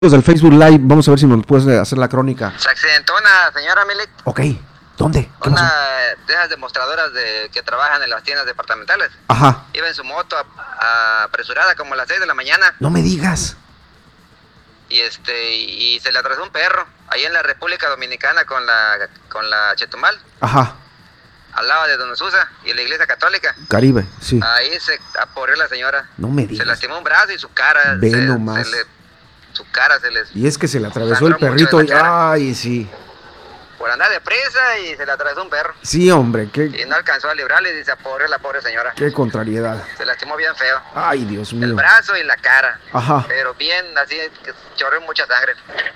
Del Facebook Live, vamos a ver si nos puedes hacer la crónica. Se accidentó una señora, Milik. Ok, ¿dónde? Una de esas demostradoras que trabajan en las tiendas departamentales. Ajá. Iba en su moto apresurada como a las 6 de la mañana. No me digas. Y se le atravesó un perro ahí en la República Dominicana con la Chetumal. Ajá. Al lado de Don Susa y la iglesia católica. Caribe, sí. Ahí se aporreó la señora. No me digas. Se lastimó un brazo y su cara. Ve nomás. Su cara se les... Y es que se le atravesó el perrito y... ¡Ay, sí! Por andar deprisa y se le atravesó un perro. Sí, hombre, y no alcanzó a librarle y se aporreó la pobre señora. Qué contrariedad. Se lastimó bien feo. Ay, Dios mío. El brazo y la cara. Ajá. Pero bien, así, que chorreó mucha sangre.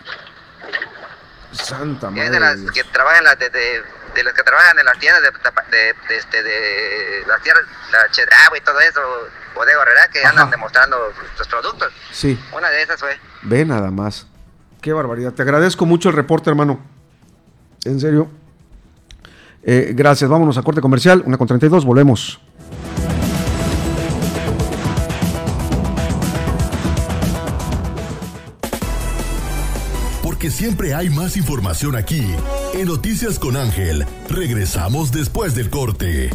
Santa madre. Es de las que trabajan de las que trabajan en las tiendas de las tierras, la Chedraui y todo eso, Bodega Herrera, que andan demostrando sus productos. Sí. Una de esas fue. Ve nada más. Qué barbaridad. Te agradezco mucho el reporte, hermano. En serio. Gracias. Vámonos a corte comercial. 1:32. Volvemos. Porque siempre hay más información aquí. En Noticias con Ángel. Regresamos después del corte.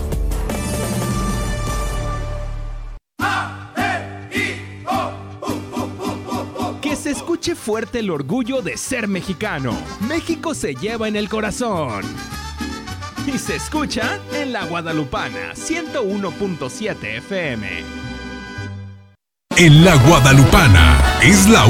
Que se escuche fuerte el orgullo de ser mexicano. México se lleva en el corazón. Y se escucha en La Guadalupana, 101.7 FM. En La Guadalupana es la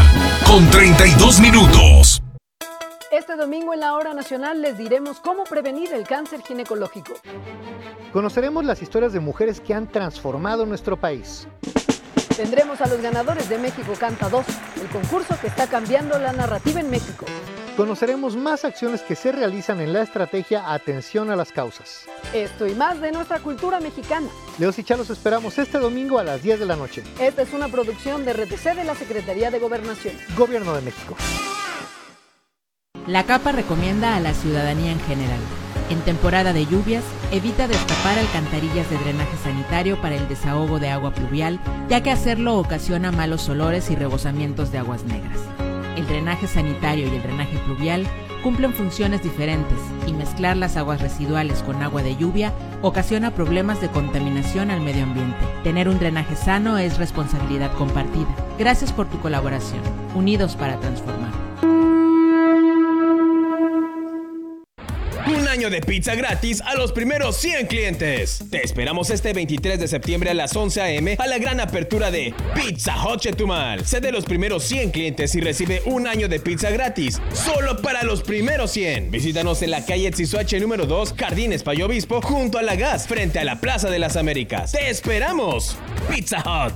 1:32. Este domingo en la Hora Nacional les diremos cómo prevenir el cáncer ginecológico. Conoceremos las historias de mujeres que han transformado nuestro país. Tendremos a los ganadores de México Canta 2, el concurso que está cambiando la narrativa en México. Conoceremos más acciones que se realizan en la estrategia Atención a las Causas. Esto y más de nuestra cultura mexicana. Leos y Chá los esperamos este domingo a las 10 de la noche. Esta es una producción de RTC de la Secretaría de Gobernación. Gobierno de México. La CAPA recomienda a la ciudadanía en general. En temporada de lluvias, evita destapar alcantarillas de drenaje sanitario para el desahogo de agua pluvial, ya que hacerlo ocasiona malos olores y rebosamientos de aguas negras. El drenaje sanitario y el drenaje pluvial cumplen funciones diferentes y mezclar las aguas residuales con agua de lluvia ocasiona problemas de contaminación al medio ambiente. Tener un drenaje sano es responsabilidad compartida. Gracias por tu colaboración. Unidos para transformar. Un año de pizza gratis a los primeros 100 clientes. Te esperamos este 23 de septiembre a las 11 a.m. a la gran apertura de Pizza Hut Chetumal. Sé de los primeros 100 clientes y recibe un año de pizza gratis. Solo para los primeros 100. Visítanos en la calle Tzizuache número 2, Jardines Payo Obispo, junto a la Gas, frente a la Plaza de las Américas. ¡Te esperamos! Pizza Hut.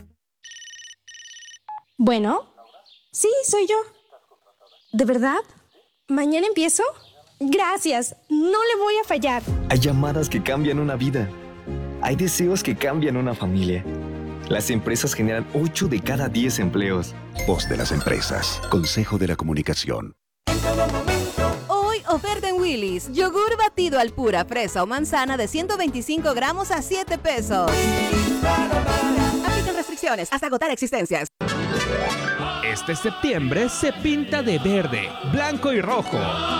Bueno, sí, soy yo. ¿De verdad? ¿Mañana empiezo? Gracias, no le voy a fallar. Hay llamadas que cambian una vida. Hay deseos que cambian una familia. Las empresas generan 8 de cada 10 empleos. Voz de las empresas. Consejo de la Comunicación. Hoy oferta en Willy's. Yogur batido al pura, fresa o manzana de 125 gramos a 7 pesos. Aplican restricciones hasta agotar existencias. Este septiembre se pinta de verde, blanco y rojo.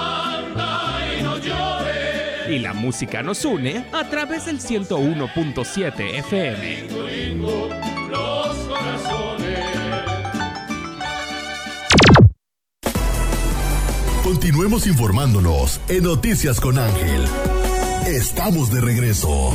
Y la música nos une a través del 101.7 FM. Continuemos informándonos en Noticias con Ángel. Estamos de regreso.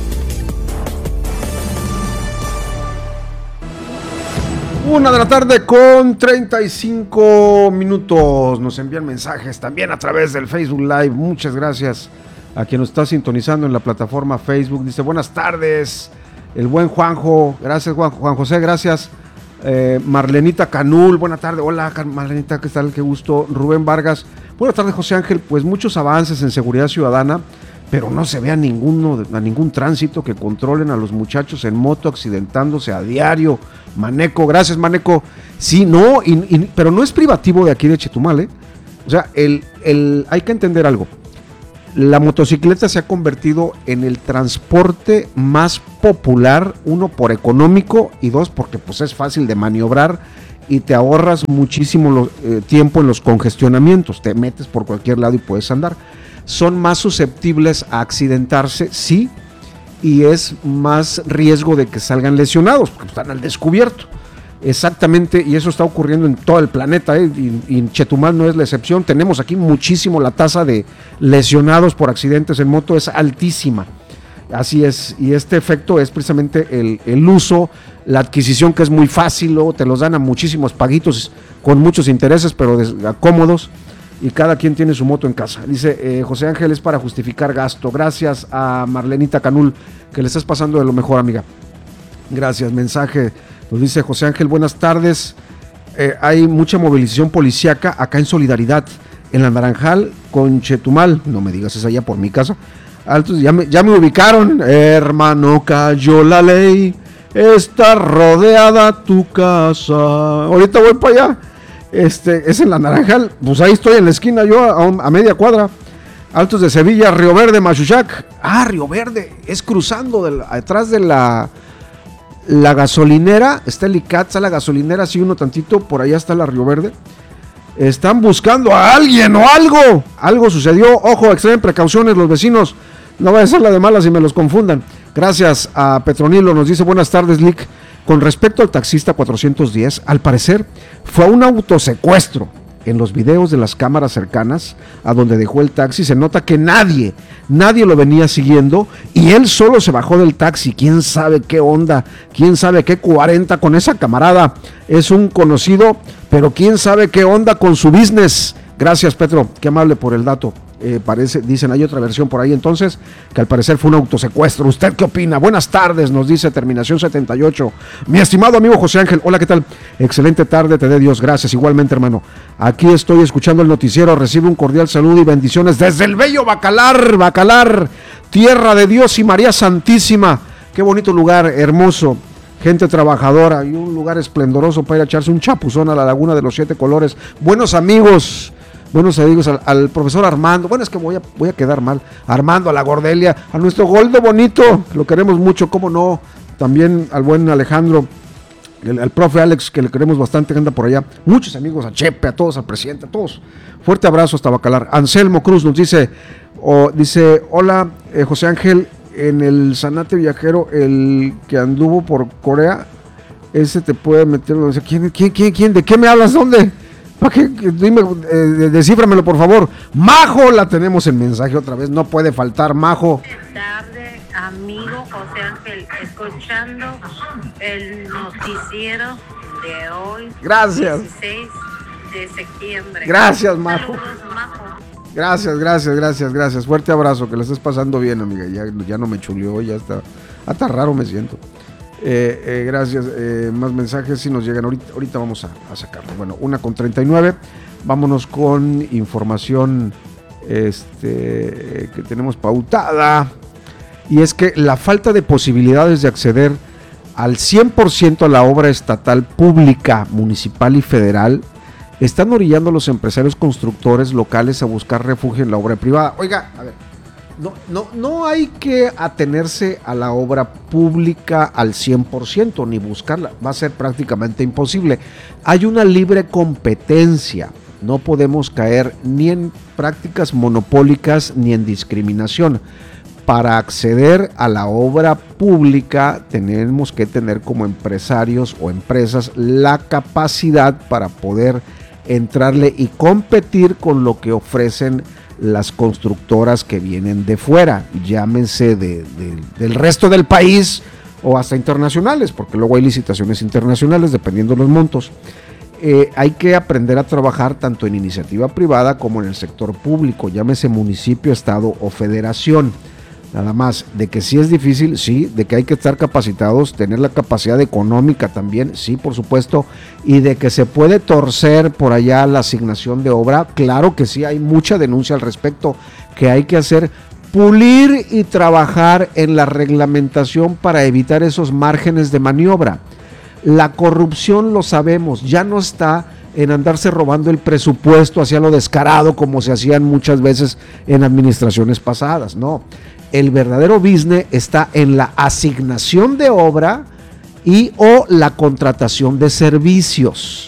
Una de la tarde con 35 minutos. Nos envían mensajes también a través del Facebook Live. Muchas gracias a quien nos está sintonizando en la plataforma Facebook. Dice, buenas tardes, el buen Juanjo. Gracias, Juan José, gracias. Marlenita Canul, buena tarde. Hola, Marlenita, ¿qué tal? Qué gusto. Rubén Vargas, buenas tardes, José Ángel. Pues muchos avances en seguridad ciudadana, pero no se ve a ningún tránsito que controlen a los muchachos en moto accidentándose a diario. Maneco, gracias, Maneco. Sí, no, pero no es privativo de aquí de Chetumal, ¿eh? O sea, hay que entender algo. La motocicleta se ha convertido en el transporte más popular, uno, por económico, y dos, porque pues es fácil de maniobrar y te ahorras muchísimo tiempo en los congestionamientos, te metes por cualquier lado y puedes andar. Son más susceptibles a accidentarse, sí, y es más riesgo de que salgan lesionados, porque están al descubierto. Exactamente, y eso está ocurriendo en todo el planeta, y Chetumal no es la excepción. Tenemos aquí muchísimo, la tasa de lesionados por accidentes en moto es altísima. Así es, y este efecto es precisamente el uso, la adquisición, que es muy fácil, luego te los dan a muchísimos paguitos con muchos intereses, pero cómodos, y cada quien tiene su moto en casa. Dice José Ángel, es para justificar gasto. Gracias a Marlenita Canul, que le estás pasando de lo mejor, amiga. Gracias. Mensaje, nos dice José Ángel, buenas tardes. Hay mucha movilización policíaca acá en Solidaridad, en la Naranjal con Chetumal. No me digas, es allá por mi casa. Altos, ya me ubicaron. Hermano, cayó la ley, está rodeada tu casa. Ahorita voy para allá. Es en la Naranjal, pues ahí estoy en la esquina yo, a media cuadra. Altos de Sevilla, Río Verde, Machuchac. Río Verde, es cruzando atrás de la gasolinera, está el ICAT, está la gasolinera, sí, uno tantito, por allá está la Río Verde. Están buscando a alguien o algo sucedió. Ojo, extremen precauciones los vecinos, no vaya a ser la de malas y me los confundan. Gracias a Petronilo, nos dice buenas tardes, Lick. Con respecto al taxista 410, al parecer fue un autosecuestro. En los videos de las cámaras cercanas a donde dejó el taxi se nota que nadie lo venía siguiendo y él solo se bajó del taxi. ¿Quién sabe qué onda? ¿Quién sabe qué 40 con esa camarada? Es un conocido, pero ¿quién sabe qué onda con su business? Gracias, Petro, qué amable por el dato. Dicen, hay otra versión por ahí entonces, que al parecer fue un autosecuestro. ¿Usted qué opina? Buenas tardes, nos dice terminación 78. Mi estimado amigo José Ángel, hola, ¿qué tal? Excelente tarde, te dé Dios, gracias, igualmente, hermano. Aquí estoy escuchando el noticiero, recibe un cordial saludo y bendiciones desde el bello Bacalar, tierra de Dios y María Santísima. Qué bonito lugar, hermoso, gente trabajadora y un lugar esplendoroso para ir a echarse un chapuzón a la Laguna de los 7 Colores. Buenos amigos, al profesor Armando, bueno, es que voy a quedar mal, Armando, a la Gordelia, a nuestro Goldo bonito, lo queremos mucho, cómo no, también al buen Alejandro, al profe Alex, que le queremos bastante, que anda por allá, muchos amigos, a Chepe, a todos, al presidente, a todos, fuerte abrazo hasta Bacalar. Anselmo Cruz nos dice, hola, José Ángel, en el Zanate Viajero, el que anduvo por Corea, ese te puede meter, ¿quién? ¿De qué me hablas? ¿Dónde? ¿Para qué? Dime, descíframelo por favor. Majo, la tenemos en mensaje otra vez, no puede faltar, Majo. Buenas tardes, amigo José Ángel, escuchando el noticiero de hoy. Gracias. 16 de septiembre. Gracias, Majo. Saludos, Majo. Gracias. Fuerte abrazo, que la estés pasando bien, amiga. Ya no me chuleó, ya está. Hasta raro me siento. Gracias. Más mensajes si nos llegan. Ahorita vamos a sacarlo. Bueno, 1:39. Vámonos con información que tenemos pautada. Y es que la falta de posibilidades de acceder al 100% a la obra estatal, pública, municipal y federal están orillando a los empresarios constructores locales a buscar refugio en la obra privada. Oiga, a ver, no hay que atenerse a la obra pública al 100%, ni buscarla, va a ser prácticamente imposible. Hay una libre competencia, no podemos caer ni en prácticas monopólicas ni en discriminación. Para acceder a la obra pública tenemos que tener como empresarios o empresas la capacidad para poder entrarle y competir con lo que ofrecen las constructoras que vienen de fuera, llámense del resto del país o hasta internacionales, porque luego hay licitaciones internacionales dependiendo de los montos. Hay que aprender a trabajar tanto en iniciativa privada como en el sector público, llámese municipio, estado o federación. Nada más, de que sí es difícil, sí, de que hay que estar capacitados, tener la capacidad económica también, sí, por supuesto, y de que se puede torcer por allá la asignación de obra, claro que sí, hay mucha denuncia al respecto, que hay que hacer, pulir y trabajar en la reglamentación para evitar esos márgenes de maniobra. La corrupción, lo sabemos, ya no está en andarse robando el presupuesto hacia lo descarado como se hacían muchas veces en administraciones pasadas, no. El verdadero business está en la asignación de obra y o la contratación de servicios.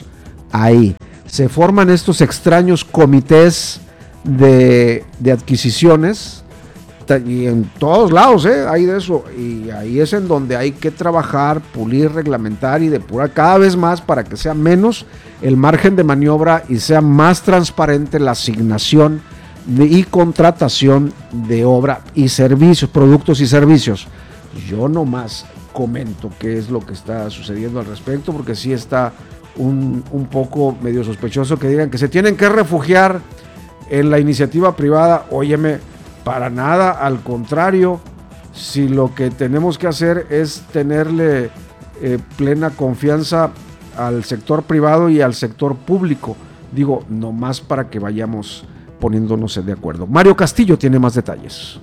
ahí. Se forman estos extraños comités de adquisiciones, y en todos lados hay de eso, y ahí es en donde hay que trabajar, pulir, reglamentar y depurar cada vez más para que sea menos el margen de maniobra y sea más transparente la asignación y contratación de obra y servicios, productos y servicios. Yo nomás comento qué es lo que está sucediendo al respecto, porque sí está un poco medio sospechoso que digan que se tienen que refugiar en la iniciativa privada. Óyeme, para nada, al contrario, si lo que tenemos que hacer es tenerle plena confianza al sector privado y al sector público, digo, nomás para que vayamos poniéndonos de acuerdo. Mario Castillo tiene más detalles.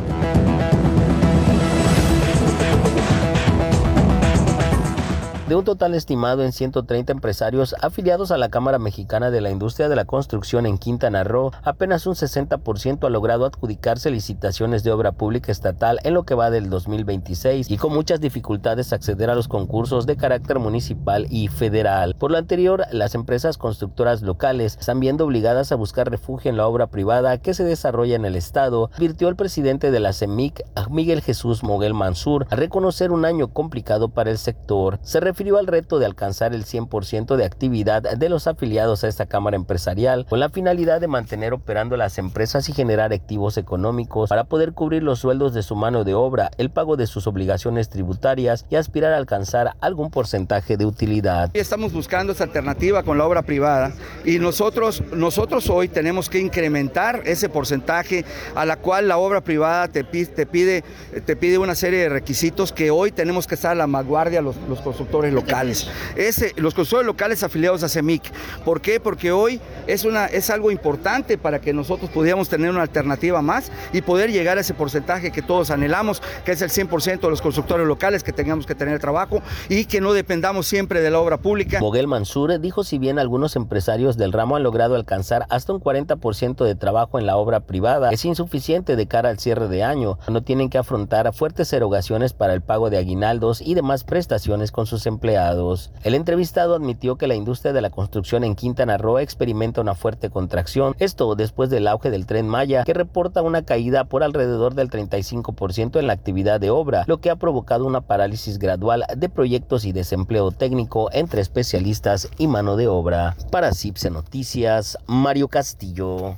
De un total estimado en 130 empresarios afiliados a la Cámara Mexicana de la Industria de la Construcción en Quintana Roo, apenas un 60% ha logrado adjudicarse licitaciones de obra pública estatal en lo que va del 2026 y con muchas dificultades acceder a los concursos de carácter municipal y federal. Por lo anterior, las empresas constructoras locales están viendo obligadas a buscar refugio en la obra privada que se desarrolla en el estado, advirtió el presidente de la CEMIC, Miguel Jesús Moguel Mansur, a reconocer un año complicado para el sector. Se refirió al reto de alcanzar el 100% de actividad de los afiliados a esta cámara empresarial, con la finalidad de mantener operando las empresas y generar activos económicos para poder cubrir los sueldos de su mano de obra, el pago de sus obligaciones tributarias y aspirar a alcanzar algún porcentaje de utilidad. Estamos buscando esa alternativa con la obra privada y nosotros hoy tenemos que incrementar ese porcentaje a la cual la obra privada te pide una serie de requisitos que hoy tenemos que estar a la vanguardia los constructores locales. Los constructores locales afiliados a CEMIC. ¿Por qué? Porque hoy es algo importante para que nosotros pudiéramos tener una alternativa más y poder llegar a ese porcentaje que todos anhelamos, que es el 100% de los constructores locales, que tengamos que tener trabajo y que no dependamos siempre de la obra pública. Moguel Mansur dijo si bien algunos empresarios del ramo han logrado alcanzar hasta un 40% de trabajo en la obra privada, es insuficiente de cara al cierre de año, cuando tienen que afrontar fuertes erogaciones para el pago de aguinaldos y demás prestaciones con sus empleados. El entrevistado admitió que la industria de la construcción en Quintana Roo experimenta una fuerte contracción, esto después del auge del Tren Maya, que reporta una caída por alrededor del 35% en la actividad de obra, lo que ha provocado una parálisis gradual de proyectos y desempleo técnico entre especialistas y mano de obra. Para CIPSE Noticias, Mario Castillo.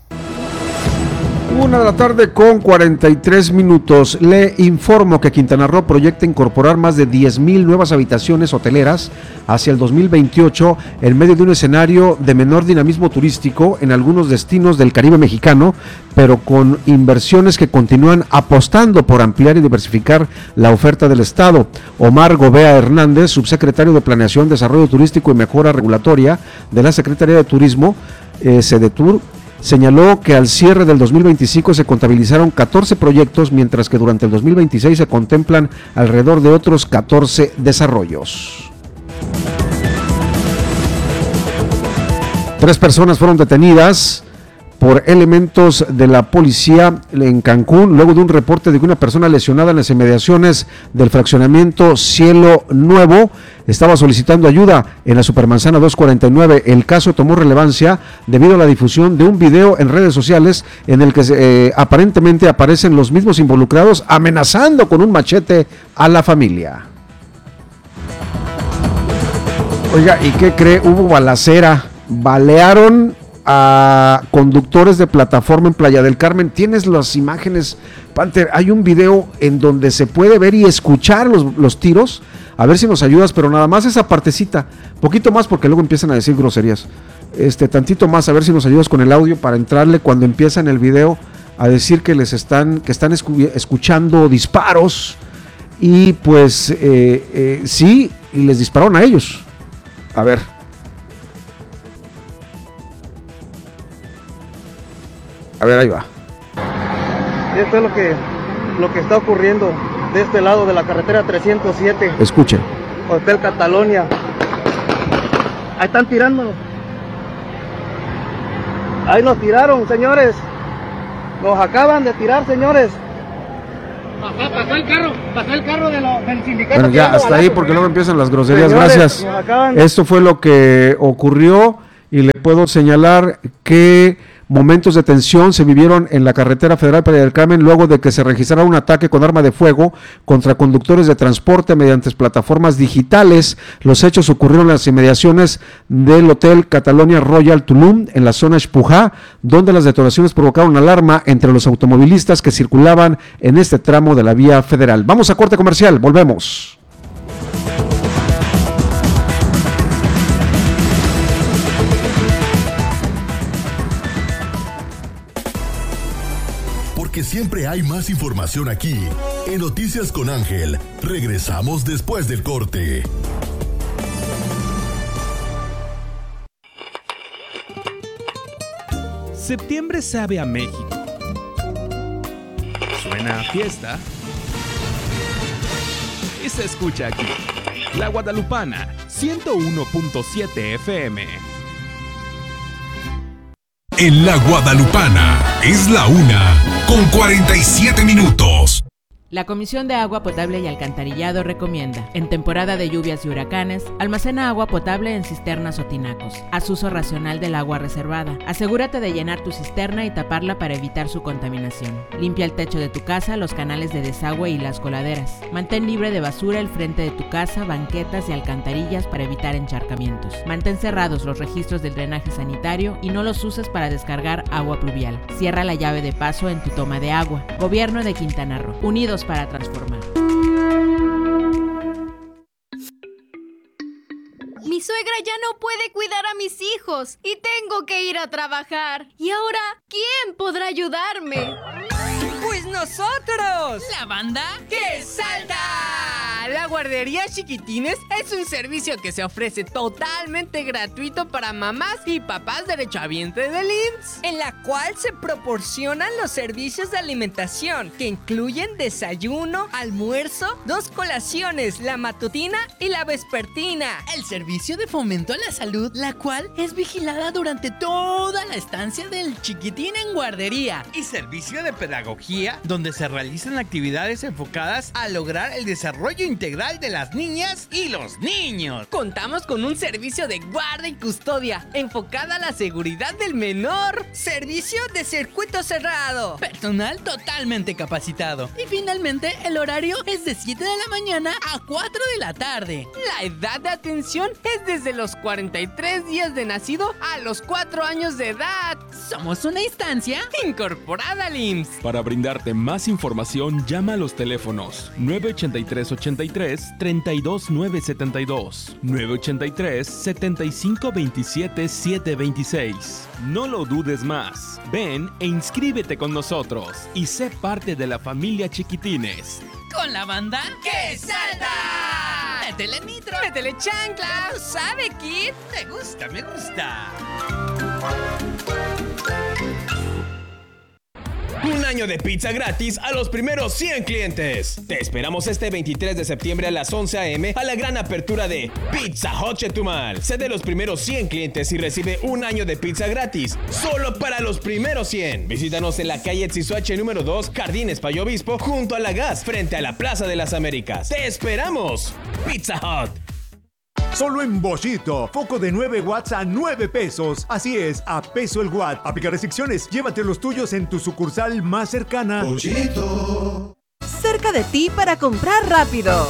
1:43 p.m. Le informo que Quintana Roo proyecta incorporar más de 10,000 nuevas habitaciones hoteleras hacia el 2028 en medio de un escenario de menor dinamismo turístico en algunos destinos del Caribe mexicano, pero con inversiones que continúan apostando por ampliar y diversificar la oferta del Estado. Omar Gobea Hernández, subsecretario de Planeación, Desarrollo Turístico y Mejora Regulatoria de la Secretaría de Turismo, Sedetur, señaló que al cierre del 2025 se contabilizaron 14 proyectos, mientras que durante el 2026 se contemplan alrededor de otros 14 desarrollos. 3 personas fueron detenidas por elementos de la policía en Cancún, luego de un reporte de que una persona lesionada en las inmediaciones del fraccionamiento Cielo Nuevo estaba solicitando ayuda en la Supermanzana 249. El caso tomó relevancia debido a la difusión de un video en redes sociales en el que aparentemente aparecen los mismos involucrados amenazando con un machete a la familia. Oiga, ¿y qué cree? Hubo balacera, balearon a conductores de plataforma en Playa del Carmen. Tienes las imágenes, Panther. Hay un video en donde se puede ver y escuchar los tiros. A ver si nos ayudas, pero nada más esa partecita, poquito más porque luego empiezan a decir groserías. Tantito más, a ver si nos ayudas con el audio para entrarle cuando empieza en el video a decir que están escuchando disparos y pues sí, y les dispararon a ellos. A ver. A ver, ahí va. Esto es lo que está ocurriendo de este lado de la carretera 307. Escuche. Hotel Catalonia. Ahí están tirando. Ahí nos tiraron, señores. Nos acaban de tirar, señores. Pasó el carro del sindicato. Bueno, ya, hasta ahí, porque luego empiezan las groserías. Señores, gracias. acaban... Esto fue lo que ocurrió y le puedo señalar que momentos de tensión se vivieron en la carretera federal Playa del Carmen luego de que se registrara un ataque con arma de fuego contra conductores de transporte mediante plataformas digitales. Los hechos ocurrieron en las inmediaciones del Hotel Catalonia Royal Tulum, en la zona Xpujá, donde las detonaciones provocaron alarma entre los automovilistas que circulaban en este tramo de la vía federal. Vamos a corte comercial, volvemos. Porque siempre hay más información aquí. En Noticias con Ángel, regresamos después del corte. Septiembre sabe a México. Suena a fiesta. Y se escucha aquí. La Guadalupana, 101.7 FM. En La Guadalupana es la 1:47. La Comisión de Agua Potable y Alcantarillado recomienda, en temporada de lluvias y huracanes, almacena agua potable en cisternas o tinacos. Haz uso racional del agua reservada. Asegúrate de llenar tu cisterna y taparla para evitar su contaminación. Limpia el techo de tu casa, los canales de desagüe y las coladeras. Mantén libre de basura el frente de tu casa, banquetas y alcantarillas para evitar encharcamientos. Mantén cerrados los registros del drenaje sanitario y no los uses para descargar agua pluvial. Cierra la llave de paso en tu toma de agua. Gobierno de Quintana Roo. Unidos para transformar. Mi suegra ya no puede cuidar a mis hijos y tengo que ir a trabajar. ¿Y ahora quién podrá ayudarme? ¡Pues nosotros! ¿La banda? ¡Que salta! La guardería Chiquitines es un servicio que se ofrece totalmente gratuito para mamás y papás derechohabientes del IMSS, en la cual se proporcionan los servicios de alimentación que incluyen desayuno, almuerzo, 2 colaciones, la matutina y la vespertina. El servicio de fomento a la salud, la cual es vigilada durante toda la estancia del chiquitín en guardería. Y servicio de pedagogía, donde se realizan actividades enfocadas a lograr el desarrollo integral de las niñas y los niños. Contamos con un servicio de guarda y custodia enfocada a la seguridad del menor. Servicio de circuito cerrado. Personal totalmente capacitado. Y finalmente el horario es de 7 de la mañana a 4 de la tarde. La edad de atención es desde los 43 días de nacido a los 4 años de edad. Somos una instancia incorporada al IMSS. Para brindarte más información, llama a los teléfonos 983-83-32972, 983-7527-726. No lo dudes más. Ven e inscríbete con nosotros y sé parte de la familia Chiquitines. Con la banda ¡Que salta! ¡Métele nitro! ¡Métele chancla! ¿Sabe, Kid? Me gusta, me gusta. Un año de pizza gratis a los primeros 100 clientes. Te esperamos este 23 de septiembre a las 11 a.m. a la gran apertura de Pizza Hut Chetumal. Sé de los primeros 100 clientes y recibe un año de pizza gratis. Solo para los primeros 100. Visítanos en la calle Tzizuache número 2, Jardines Payo Obispo, junto a la Gas, frente a la Plaza de las Américas. ¡Te esperamos! Pizza Hut. Solo en Bollito, foco de 9 watts a 9 pesos. Así es, a peso el watt. Aplica restricciones, llévate los tuyos en tu sucursal más cercana. Bollito. Cerca de ti para comprar rápido.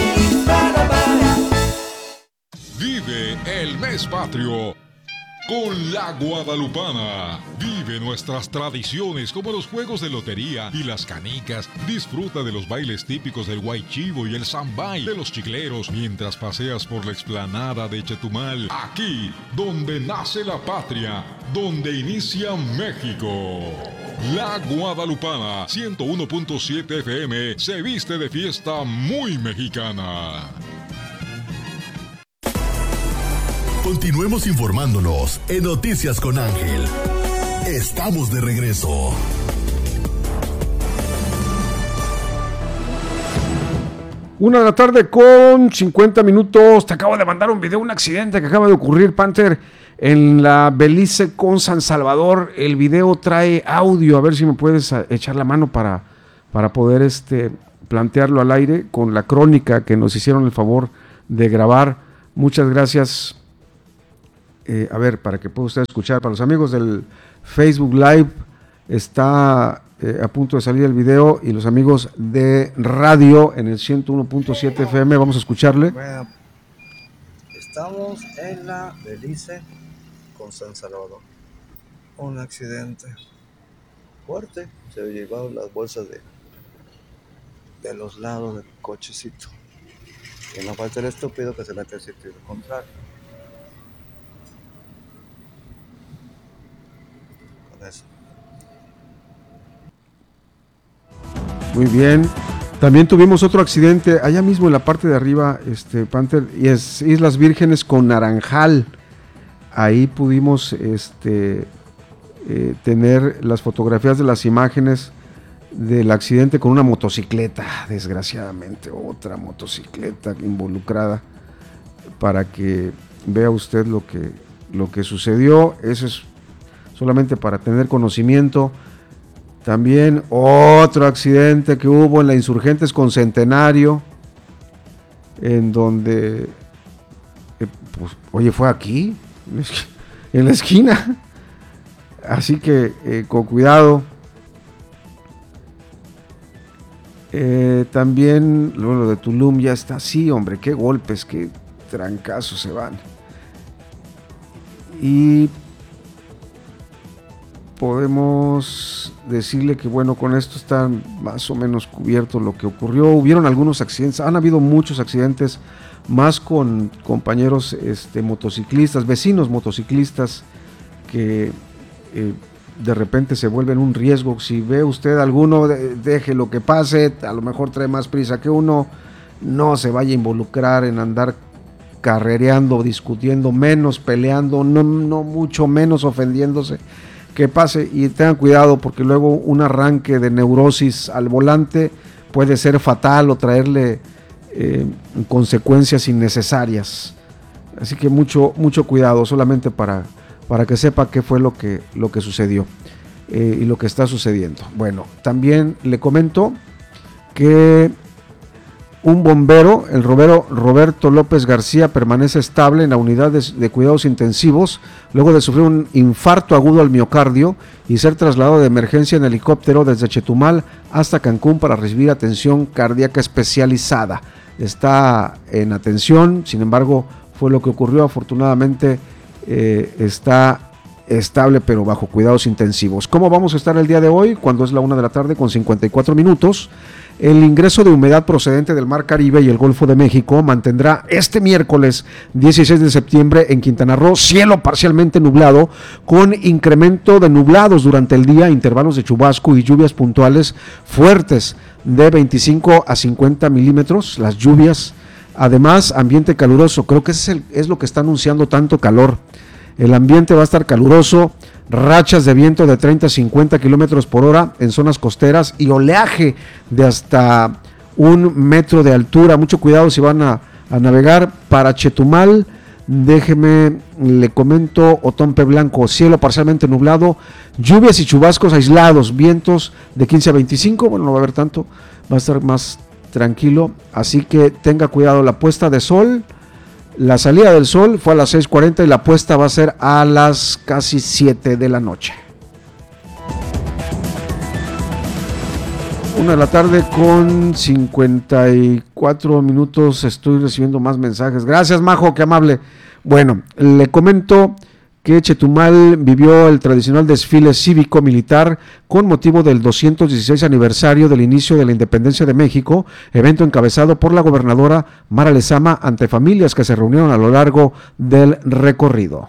Vive el mes patrio con La Guadalupana. Vive nuestras tradiciones como los juegos de lotería y las canicas. Disfruta de los bailes típicos del Guaychivo y el Zambay, de los chicleros, mientras paseas por la explanada de Chetumal. Aquí, donde nace la patria, donde inicia México. La Guadalupana, 101.7 FM, se viste de fiesta muy mexicana. Continuemos informándonos en Noticias con Ángel. Estamos de regreso. Una de la tarde con 50 minutos. Te acabo de mandar un video, un accidente que acaba de ocurrir, Panther, en la Belice con San Salvador. El video trae audio. A ver si me puedes echar la mano para para poder plantearlo al aire con la crónica que nos hicieron el favor de grabar. Muchas gracias. A ver, para que pueda usted escuchar, para los amigos del Facebook Live, está a punto de salir el video, y los amigos de radio en el 101.7 FM, vamos a escucharle. Bueno, estamos en la Belice con San Salvador. Un accidente fuerte, se llevaron las bolsas de los lados del cochecito. Que no falta el estúpido que se mete al sitio contrario. Con eso. Muy bien. También tuvimos otro accidente allá mismo en la parte de arriba, Panther, y es Islas Vírgenes con Naranjal. Ahí pudimos tener las fotografías de las imágenes del accidente con una motocicleta, desgraciadamente, otra motocicleta involucrada, para que vea usted lo que sucedió. Eso es solamente para tener conocimiento. También otro accidente que hubo en la Insurgentes con Centenario, en donde, pues, oye, fue aquí, en la esquina. Así que con cuidado. También lo de Tulum ya está así, hombre, qué golpes, qué trancazos se van. Y podemos decirle que, bueno, con esto está más o menos cubierto lo que ocurrió. Hubieron algunos accidentes, han habido muchos accidentes, más con compañeros motociclistas, vecinos motociclistas, que de repente se vuelven un riesgo. Si ve usted alguno, deje lo que pase, a lo mejor trae más prisa que uno, no se vaya a involucrar en andar carrereando, discutiendo, menos peleando, no mucho menos ofendiéndose. Que pase y tengan cuidado, porque luego un arranque de neurosis al volante puede ser fatal o traerle consecuencias innecesarias. Así que mucho cuidado, solamente para que sepa qué fue lo que sucedió y lo que está sucediendo. Bueno, también le comento que un bombero, el Roberto López García, permanece estable en la unidad de cuidados intensivos luego de sufrir un infarto agudo al miocardio y ser trasladado de emergencia en helicóptero desde Chetumal hasta Cancún para recibir atención cardíaca especializada. Está en atención, sin embargo, fue lo que ocurrió. Afortunadamente está estable, pero bajo cuidados intensivos. ¿Cómo vamos a estar el día de hoy? Cuando es la 1:54 p.m, el ingreso de humedad procedente del Mar Caribe y el Golfo de México mantendrá este miércoles 16 de septiembre en Quintana Roo cielo parcialmente nublado, con incremento de nublados durante el día, intervalos de chubasco y lluvias puntuales fuertes de 25 a 50 milímetros, las lluvias. Además, ambiente caluroso, creo que es lo que está anunciando tanto calor. El ambiente va a estar caluroso, rachas de viento de 30 a 50 kilómetros por hora en zonas costeras y oleaje de hasta 1 metro de altura. Mucho cuidado si van a navegar. Para Chetumal, déjeme, le comento, Otompe Blanco, cielo parcialmente nublado, lluvias y chubascos aislados, vientos de 15 a 25, bueno, no va a haber tanto, va a estar más tranquilo, así que tenga cuidado. La puesta de sol, la salida del sol fue a las 6:40 y la puesta va a ser a las casi 7 de la noche. 1:54 p.m, estoy recibiendo más mensajes. Gracias, Majo, qué amable. Bueno, le comento que Chetumal vivió el tradicional desfile cívico-militar con motivo del 216 aniversario del inicio de la independencia de México, evento encabezado por la gobernadora Mara Lezama ante familias que se reunieron a lo largo del recorrido.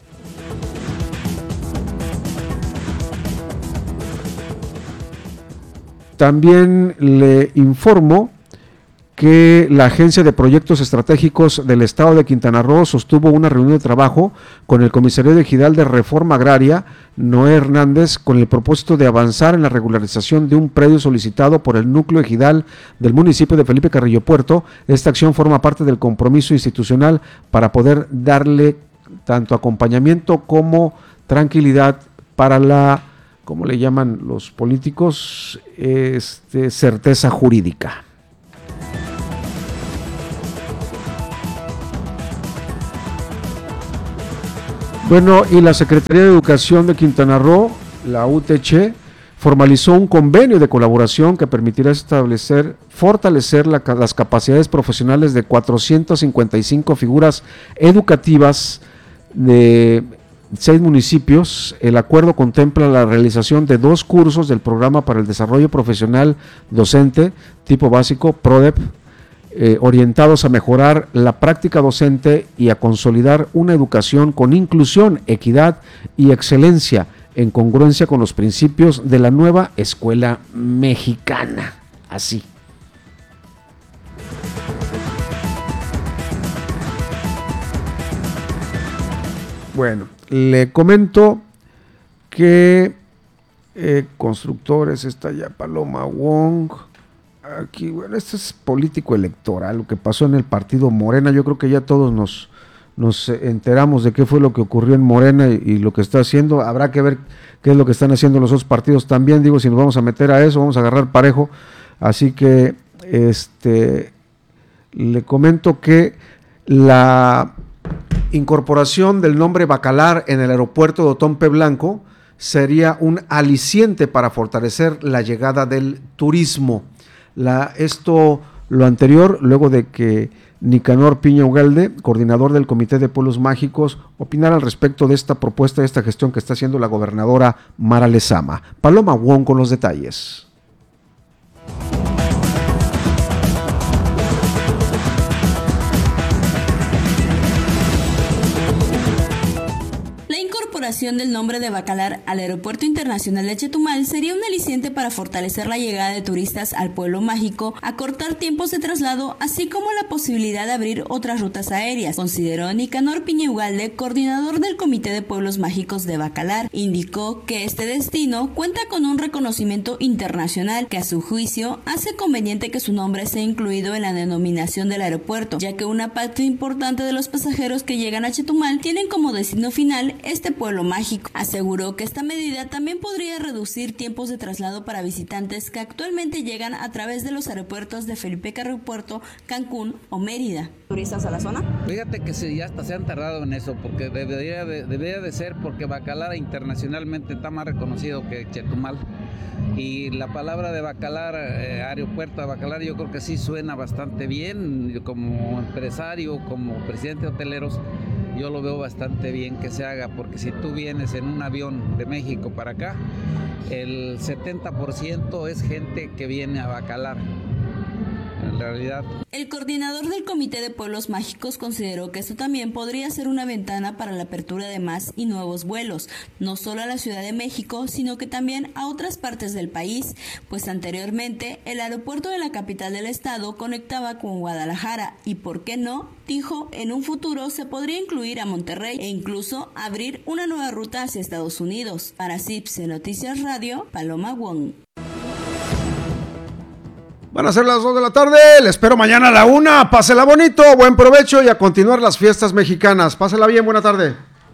También le informo que la Agencia de Proyectos Estratégicos del Estado de Quintana Roo sostuvo una reunión de trabajo con el comisario ejidal de Reforma Agraria, Noé Hernández, con el propósito de avanzar en la regularización de un predio solicitado por el núcleo ejidal del municipio de Felipe Carrillo Puerto. Esta acción forma parte del compromiso institucional para poder darle tanto acompañamiento como tranquilidad para la ¿cómo le llaman los políticos? Certeza jurídica. Bueno, y la Secretaría de Educación de Quintana Roo, la UTC, formalizó un convenio de colaboración que permitirá fortalecer las capacidades profesionales de 455 figuras educativas de 6 municipios. El acuerdo contempla la realización de 2 cursos del Programa para el Desarrollo Profesional Docente, tipo básico, PRODEP, orientados a mejorar la práctica docente y a consolidar una educación con inclusión, equidad y excelencia, en congruencia con los principios de la nueva escuela mexicana. Así. Bueno, le comento que constructores, está ya Paloma Wong. Aquí, bueno, esto es político electoral, lo que pasó en el partido Morena. Yo creo que ya todos nos enteramos de qué fue lo que ocurrió en Morena y lo que está haciendo. Habrá que ver qué es lo que están haciendo los otros partidos también. Digo, si nos vamos a meter a eso, vamos a agarrar parejo. Así que le comento que la incorporación del nombre Bacalar en el aeropuerto de Otón P. Blanco sería un aliciente para fortalecer la llegada del turismo. Lo anterior, luego de que Nicanor Piña Ugalde, coordinador del Comité de Pueblos Mágicos, opinara al respecto de esta propuesta, de esta gestión que está haciendo la gobernadora Mara Lezama. Paloma Wong con los detalles. La incorporación del nombre de Bacalar al Aeropuerto Internacional de Chetumal sería un aliciente para fortalecer la llegada de turistas al pueblo mágico, acortar tiempos de traslado, así como la posibilidad de abrir otras rutas aéreas, consideró Nicanor Piña Ugalde, coordinador del Comité de Pueblos Mágicos de Bacalar. Indicó que este destino cuenta con un reconocimiento internacional que a su juicio hace conveniente que su nombre sea incluido en la denominación del aeropuerto, ya que una parte importante de los pasajeros que llegan a Chetumal tienen como destino final este pueblo mágico. Aseguró que esta medida también podría reducir tiempos de traslado para visitantes que actualmente llegan a través de los aeropuertos de Felipe Carrillo, Cancún o Mérida. ¿Turistas a la zona? Fíjate que sí, ya hasta se han tardado en eso, porque debería de ser, porque Bacalar internacionalmente está más reconocido que Chetumal. Y la palabra de Bacalar, aeropuerto de Bacalar, yo creo que sí suena bastante bien. Yo como empresario, como presidente de hoteleros, yo lo veo bastante bien que se haga, porque si tú vienes en un avión de México para acá, el 70% es gente que viene a Bacalar. En realidad. El coordinador del Comité de Pueblos Mágicos consideró que esto también podría ser una ventana para la apertura de más y nuevos vuelos, no solo a la Ciudad de México, sino que también a otras partes del país, pues anteriormente el aeropuerto de la capital del estado conectaba con Guadalajara y, ¿por qué no?, dijo, en un futuro se podría incluir a Monterrey e incluso abrir una nueva ruta hacia Estados Unidos. Para CIPSE Noticias Radio, Paloma Wong. Van a ser las 2 de la tarde, le espero mañana a la 1, pásela bonito, buen provecho y a continuar las fiestas mexicanas, pásela bien, buena tarde.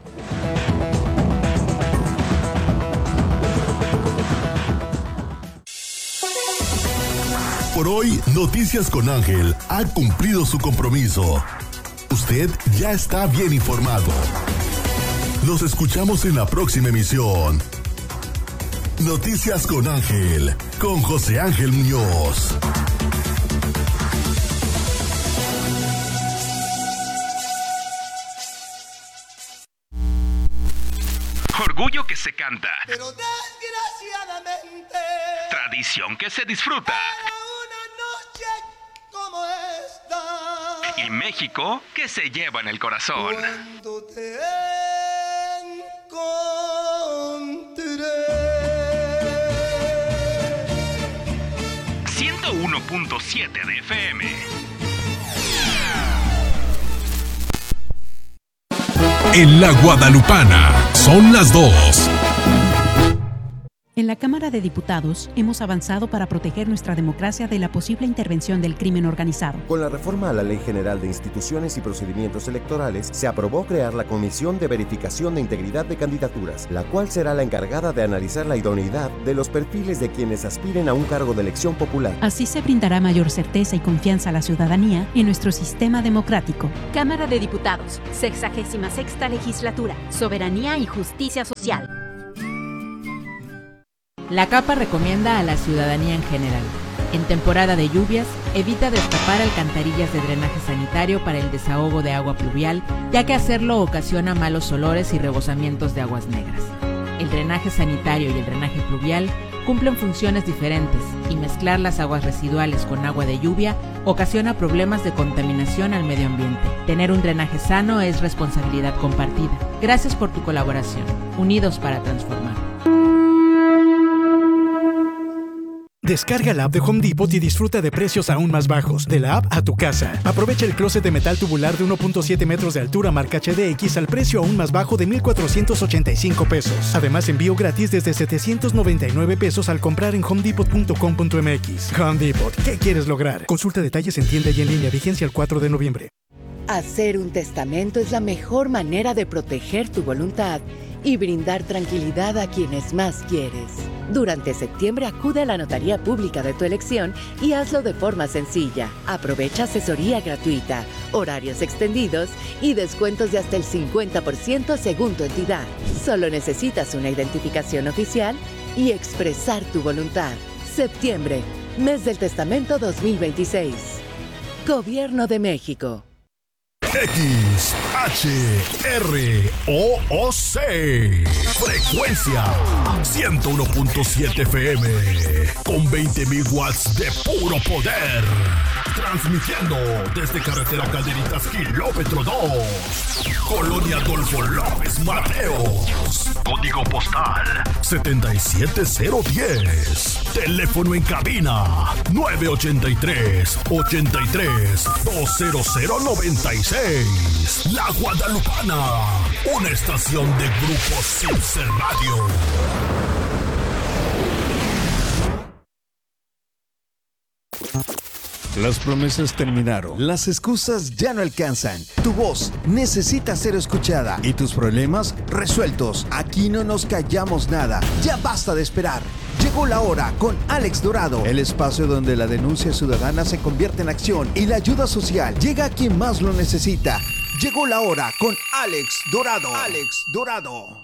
Por hoy, Noticias con Ángel ha cumplido su compromiso. Usted ya está bien informado. Nos escuchamos en la próxima emisión. Noticias con Ángel, con José Ángel Muñoz. Orgullo que se canta. Pero desgraciadamente. Tradición que se disfruta. Una noche como esta. Y México que se lleva en el corazón. Cuando te encontré. 101.7 de FM. En la Guadalupana son las 2. En la Cámara de Diputados hemos avanzado para proteger nuestra democracia de la posible intervención del crimen organizado. Con la reforma a la Ley General de Instituciones y Procedimientos Electorales, se aprobó crear la Comisión de Verificación de Integridad de Candidaturas, la cual será la encargada de analizar la idoneidad de los perfiles de quienes aspiren a un cargo de elección popular. Así se brindará mayor certeza y confianza a la ciudadanía en nuestro sistema democrático. Cámara de Diputados, 66ª Legislatura, Soberanía y Justicia Social. La CAPA recomienda a la ciudadanía en general: en temporada de lluvias, evita destapar alcantarillas de drenaje sanitario para el desahogo de agua pluvial, ya que hacerlo ocasiona malos olores y rebosamientos de aguas negras. El drenaje sanitario y el drenaje pluvial cumplen funciones diferentes y mezclar las aguas residuales con agua de lluvia ocasiona problemas de contaminación al medio ambiente. Tener un drenaje sano es responsabilidad compartida. Gracias por tu colaboración. Unidos para transformar. Descarga la app de Home Depot y disfruta de precios aún más bajos. De la app a tu casa. Aprovecha el closet de metal tubular de 1.7 metros de altura marca HDX al precio aún más bajo de $1,485. Además, envío gratis desde $799 al comprar en homedepot.com.mx. Home Depot, ¿qué quieres lograr? Consulta detalles en tienda y en línea. Vigencia el 4 de noviembre. Hacer un testamento es la mejor manera de proteger tu voluntad y brindar tranquilidad a quienes más quieres. Durante septiembre acude a la notaría pública de tu elección y hazlo de forma sencilla. Aprovecha asesoría gratuita, horarios extendidos y descuentos de hasta el 50% según tu entidad. Solo necesitas una identificación oficial y expresar tu voluntad. Septiembre, mes del testamento 2026. Gobierno de México. XHROOC Frecuencia 101.7 FM con 20.000 watts de puro poder. Transmitiendo desde carretera Calderitas kilómetro 2, Colonia Adolfo López Mateos. Código postal 77010. Teléfono en cabina 983-83-20096. La Guadalupana, una estación de Grupo Circe Radio. Las promesas terminaron. Las excusas ya no alcanzan. Tu voz necesita ser escuchada y tus problemas resueltos. Aquí no nos callamos nada. Ya basta de esperar. Llegó la hora con Alex Dorado, el espacio donde la denuncia ciudadana se convierte en acción y la ayuda social llega a quien más lo necesita. Llegó la hora con Alex Dorado. Alex Dorado.